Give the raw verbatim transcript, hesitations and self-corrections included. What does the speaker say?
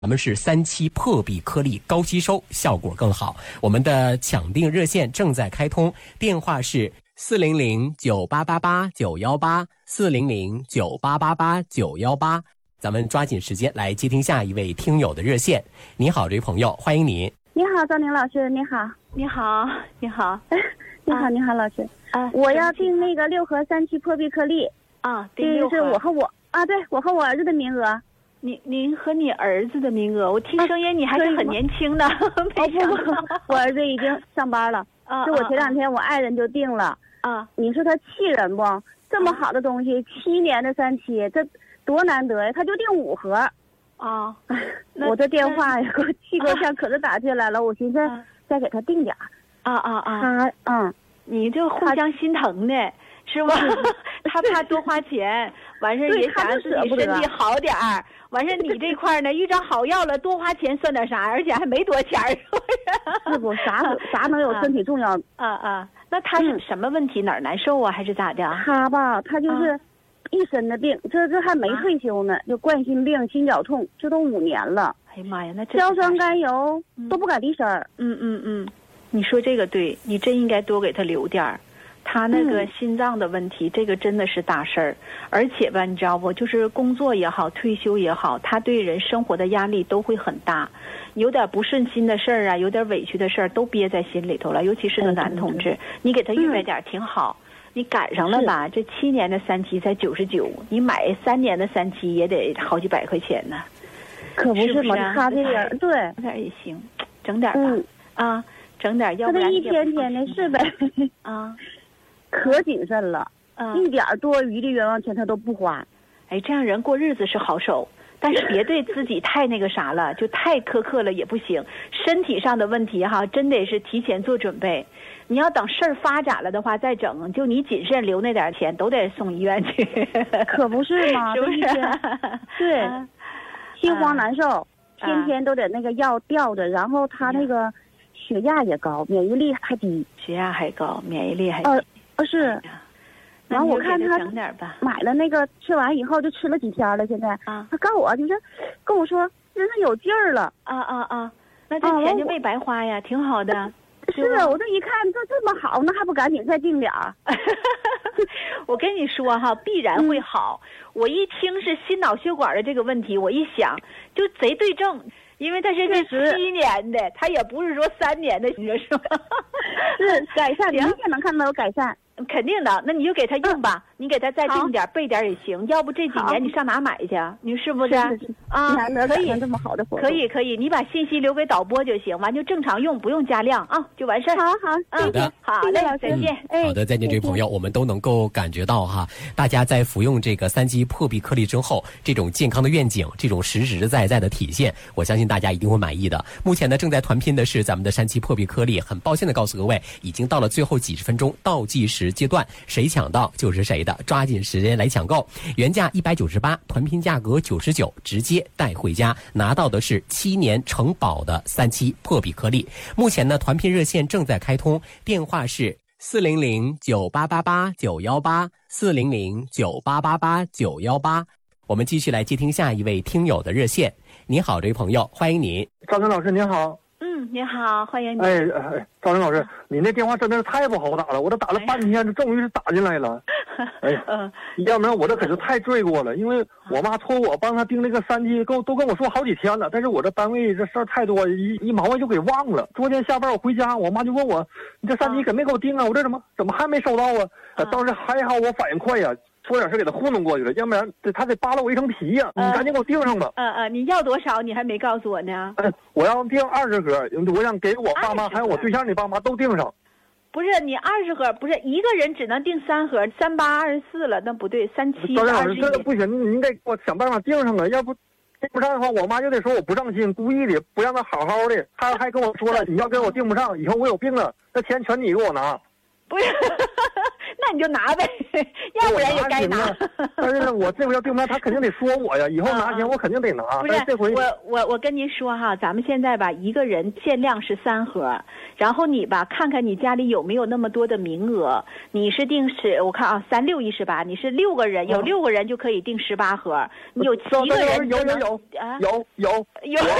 咱们是三七破壁颗粒高吸收，效果更好。我们的抢订热线正在开通，电话是四零零九八八八九幺八四零零九八八八九幺八。咱们抓紧时间来接听下一位听友的热线。你好，这位朋友，欢迎您。 你好，赵宁老师，你好， 你好，你好， 你好，你好，老师。 啊， 我要订那个六合三七破壁颗粒。 啊，订六合。 这是我和我啊，对我和我儿子的名额。 您您和你儿子的名额，我听声音你还是很年轻的。 哦不不，我儿子已经上班了。 啊， 是我前两天我爱人就订了。 啊， 你说他气人不？这么好的东西，七年的三七，这多难得呀！他就订五盒。 啊， 我这电话呀，给我气够呛，可是打进来了。我寻思再给他订点儿。 啊啊啊！ 他嗯， 你这互相心疼的是吧？他怕多花钱，完事也想让自己身体好点儿。完事你这块呢，遇着好药了，多花钱算点啥？而且还没多钱，是不是？ 是不啥啥能有身体重要？ 啊啊，那他是什么问题？哪儿难受啊？还是咋的？ 他吧，他就是一身的病，这这还没退休呢，就冠心病、心绞痛，这都五年了。 哎呀妈呀，那硝酸甘油都不敢离身儿。 嗯嗯嗯，你说这个对，你真应该多给他留点儿。他那个心脏的问题，嗯、这个真的是大事儿，而且吧，你知道不？就是工作也好，退休也好，他对人生活的压力都会很大，有点不顺心的事儿啊，有点委屈的事儿都憋在心里头了。尤其是个男同志，你给他预备点儿挺好。嗯、你赶上了吧？这七年的三七才九十九，你买三年的三七也得好几百块钱呢。 可不是嘛， 是他这个对， 整点也行，整点吧。嗯、啊，整点，要不然他这一天天的是呗。 啊。 可谨慎了， 嗯， 一点多余的冤枉钱他都不花。 哎，这样人过日子是好手，但是别对自己太那个啥了，就太苛刻了也不行。身体上的问题哈，真得是提前做准备。你要等事儿发展了的话再整，就你谨慎留那点钱，都得送医院去。 可不是嘛， 是不是？ 对， 啊、 心慌难受，啊、天天都得那个药吊着，然后他那个血压也高，免疫力还低。 血压还高，免疫力还低。 呃是，然后我看他买了那个，吃完以后就吃了几天了。现在啊， 他告诉我就是跟我说，真是有劲儿了。 啊啊啊！那这钱就没白花呀，挺好的。 是啊，我这一看这这么好，那还不赶紧再订点儿？ 我跟你说哈，必然会好。我一听是心脑血管的这个问题，我一想就贼对症。因为他是这七年的，他也不是说三年的，你说是吧？ 是改善，明显能看到有改善， 肯定的。那你就给他用吧，嗯、你给他再订点备点也行。要不这几年你上哪买去？你是不是？ 是是是啊，可以这么好的活动， 可以可以，你把信息留给导播就行，完就正常用，不用加量啊，就完事儿。 好好， 好的， 好嘞，再见。 嗯、好的，再见，这位朋友，我们都能够感觉到哈，大家在服用这个三七破壁颗粒之后，这种健康的愿景，这种实实在在的体现，我相信大家一定会满意的。目前呢，正在团拼的是咱们的三七破壁颗粒，很抱歉的告诉各位，已经到了最后几十分钟倒计时阶段，谁抢到就是谁的，抓紧时间来抢购。原价一百九十八，团拼价格九十九，直接带回家，拿到的是七年承保的三七破壁颗粒。目前呢，团拼热线正在开通，电话是四零零九八八八九幺八四零零九八八八九幺八。我们继续来接听下一位听友的热线。你好，这位朋友，欢迎你。 赵晨老师您好。 嗯，你好，欢迎你。 哎哎，赵晨老师，你那电话真的是太不好打了，我都打了半天，这终于是打进来了。哎呀，嗯、要不然我这可是太罪过了，因为我妈托我帮她订那个三期，跟都跟我说好几天了，但是我这单位这事儿太多，一一忙完就给忘了。昨天下班我回家，我妈就问我，你这三期给没给我订啊？我这怎么怎么还没收到啊？啊当时还好我反应快呀。说点事给他糊弄过去了，要不然这他得扒了我一层皮呀、啊！你赶紧给我订上吧。 嗯嗯，你要多少？你还没告诉我呢。 嗯，我要订二十盒，我想给我爸妈还有我对象的爸妈都订上。 不是你二十盒，不是一个人只能订三盒，三八二十四了，那不对，三七二十一。这个不行，你得给我想办法订上啊，要不订不上的话，我妈就得说我不上心，故意的不让他好好的。他还跟我说了，你要给我订不上，以后我有病了，那钱全你给我拿。 不是， 那你就拿呗，要不然也该拿。 但是我这回要订不上，他肯定得说我呀。以后拿钱我肯定得拿。 不是， 这回我我我跟您说哈，咱们现在吧，一个人限量是三盒，然后你吧看看你家里有没有那么多的名额。你是订十，我看啊，三六一十八，你是六个人，有六个人就可以订十八盒。你有七个人有有有有啊， 有有有。